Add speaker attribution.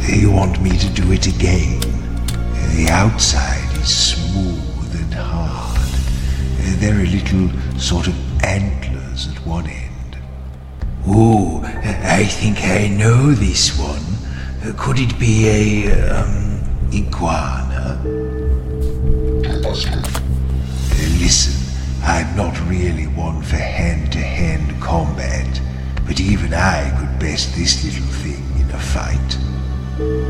Speaker 1: You want me to do it again? The outside is smooth and hard. There are little sort of antlers at one end. Oh, I think I know this one. Could it be a, iguana? Listen, I'm not really one for hand-to-hand combat, but even I could best this little thing in a fight.